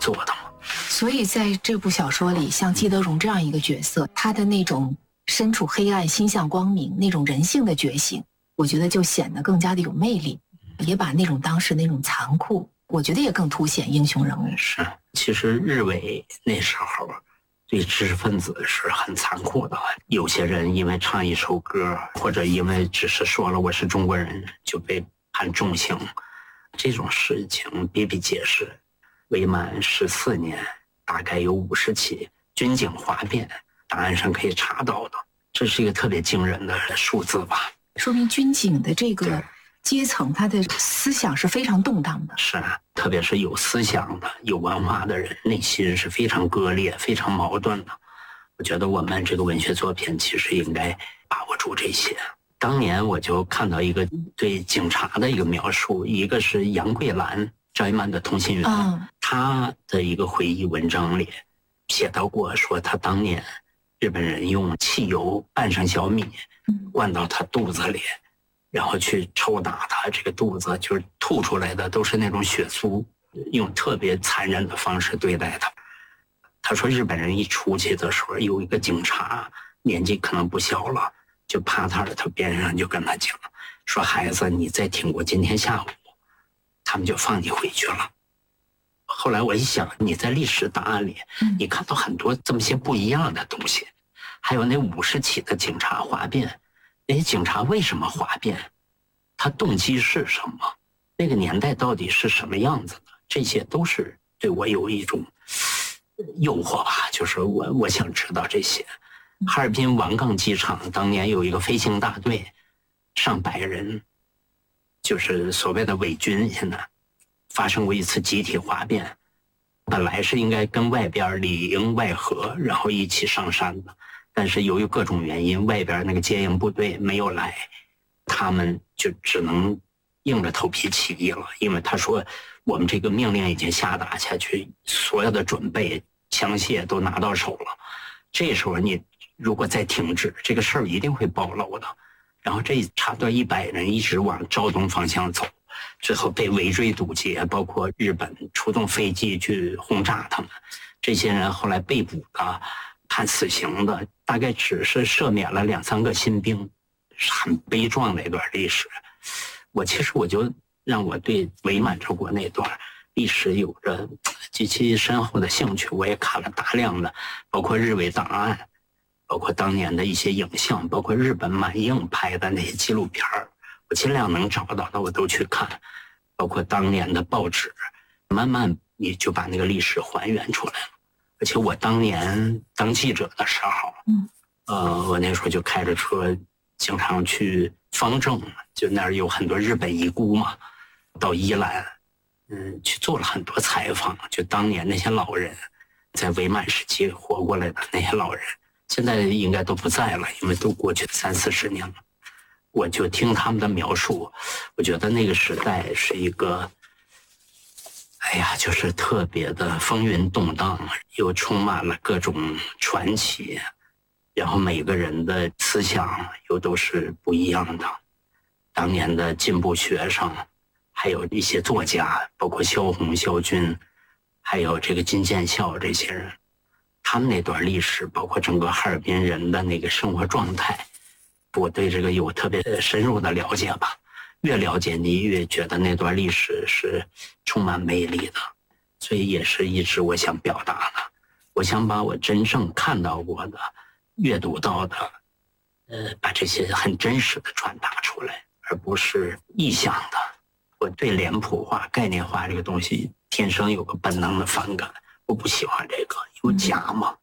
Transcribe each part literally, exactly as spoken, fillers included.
做的嘛。 所以在这部小说里，像季德荣这样一个角色，他的那种身处黑暗心向光明那种人性的觉醒，我觉得就显得更加的有魅力，也把那种当时那种残酷，我觉得也更凸显英雄人物。 是，其实日伪那时候对知识分子是很残酷的，有些人因为唱一首歌，或者因为只是说了我是中国人，就被判重刑，这种事情比比皆是。伪满十四年，大概有五十起军警哗变，档案上可以查到的，这是一个特别惊人的数字吧。 说明军警的这个阶层，他的思想是非常动荡的。 是啊，特别是有思想的、有文化的人，内心是非常割裂、非常矛盾的。我觉得我们这个文学作品其实应该把握住这些。当年我就看到一个对警察的一个描述，一个是杨桂兰，赵一曼的同心圆， 嗯， 他的一个回忆文章里写到过，说他当年日本人用汽油拌上小米，灌到他肚子里，然后去抽打他，这个肚子就是吐出来的都是那种血酥，用特别残忍的方式对待他。他说日本人一出去的时候，有一个警察年纪可能不小了，就趴他的他边上就跟他讲，说孩子，你再挺过今天下午，他们就放你回去了。后来我一想，你在历史档案里，你看到很多这么些不一样的东西，还有那五十起的警察哗变，那些警察为什么哗变？他动机是什么？那个年代到底是什么样子的？这些都是对我有一种诱惑吧，就是我我想知道这些。哈尔滨王岗机场当年有一个飞行大队，上百人，就是所谓的伪军，现在发生过一次集体哗变，本来是应该跟外边里应外合，然后一起上山的，但是由于各种原因，外边那个接应部队没有来，他们就只能硬着头皮起义了。因为他说我们这个命令已经下达下去，所有的准备枪械都拿到手了，这时候你如果再停止，这个事儿一定会暴露的。然后这差不多一百人一直往昭东方向走，最后被围追堵截，包括日本出动飞机去轰炸他们。这些人后来被捕的、判死刑的，大概只是赦免了两三个新兵，很悲壮的一段历史。我其实我就让我对伪满洲国那段历史有着极其深厚的兴趣，我也看了大量的，包括日伪档案，包括当年的一些影像，包括日本满映拍的那些纪录片，我尽量能找到的我都去看，包括当年的报纸，慢慢你就把那个历史还原出来了。而且我当年当记者的时候，嗯，呃，我那时候就开着车，经常去方正，就那儿有很多日本遗孤嘛，到宜兰，嗯，去做了很多采访，就当年那些老人，在伪满时期活过来的那些老人。现在应该都不在了，因为都过去三四十年了。我就听他们的描述，我觉得那个时代是一个，哎呀，就是特别的风云动荡，又充满了各种传奇，然后每个人的思想又都是不一样的。当年的进步学生，还有一些作家，包括萧红、萧军，还有这个金建孝这些人。他们那段历史，包括整个哈尔滨人的那个生活状态，我对这个有特别深入的了解吧。越了解你越觉得那段历史是充满魅力的，所以也是一直我想表达的。我想把我真正看到过的、阅读到的，呃，把这些很真实的传达出来，而不是臆想的。我对脸谱化、概念化这个东西天生有个本能的反感。我不喜欢这个，有假嘛。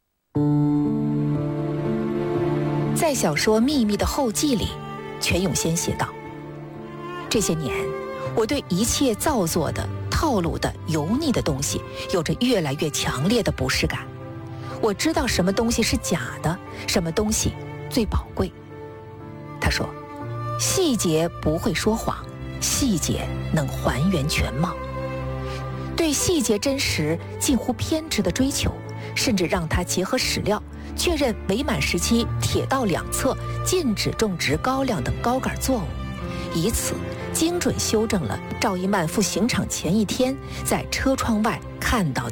在小说《秘密》的后记里，全永先写道：这些年，我对一切造作的、套路的、油腻的东西有着越来越强烈的不适感。我知道什么东西是假的，什么东西最宝贵。他说，细节不会说谎，细节能还原全貌。对细节真实近乎偏执的追求，甚至让他结合史料确认伪满时期铁道两侧禁止种植高粱等高杆作物，以此精准修正了赵一曼赴刑场前一天在车窗外看到